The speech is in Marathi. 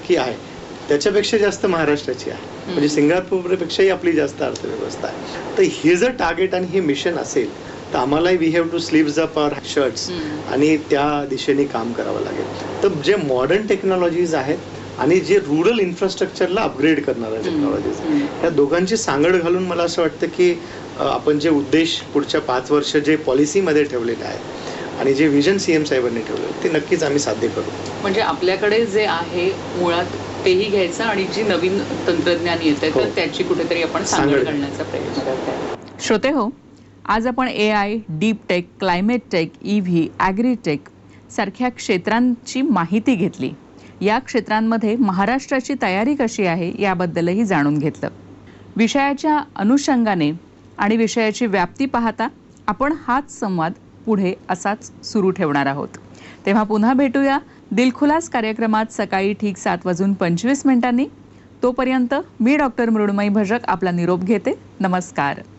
नक्की आहे त्याच्यापेक्षा जास्त महाराष्ट्राची आहे, म्हणजे सिंगापूरपेक्षाही आपली जास्त अर्थव्यवस्था आहे. तर हे जर टार्गेट आणि हे मिशन असेल तर आम्हालाही we have to sleeves up our shirts आणि त्या दिशेने काम करावं लागेल. तर जे मॉडर्न टेक्नॉलॉजीज आहेत आणि जे रुरल इन्फ्रास्ट्रक्चरला अपग्रेड करणाऱ्या टेक्नॉलॉजीज, या दोघांची सांगड घालून मला असं वाटतं की आपण जे उद्देश पुढच्या 5 वर्ष जे पॉलिसीमध्ये ठेवलेले आहेत आणि जे विजन सीएम साहेबांनी ठेवलं ते नक्कीच आम्ही साध्य करू. म्हणजे आपल्याकडे जे आहे मुळात तेही घ्यायचं आणि जी नवीन तंत्रज्ञान येते तर त्याची कुठेतरी आपण सांगड घालण्याचा प्रयत्न करतोय. श्रोते हो, आज आपण AI, deep tech, climate take, EV, agritech सारख्या क्षेत्रांची माहिती घेतली. या क्षेत्रांमध्ये महाराष्ट्राची तयारी कशी आहे याबद्दलही जाणून घेतलं. विषयाच्या अनुषंगाने आणि विषयाची व्याप्ती पाहता आपण हाच संवाद पुढे असाच सुरू ठेवणार आहोत. तेव्हा पुन्हा भेटूया दिलखुलास कार्यक्रमात सकाळी ठीक 7:25 तोपर्यंत मी डॉक्टर मृण्मयी भजक आपला निरोप घेते. नमस्कार.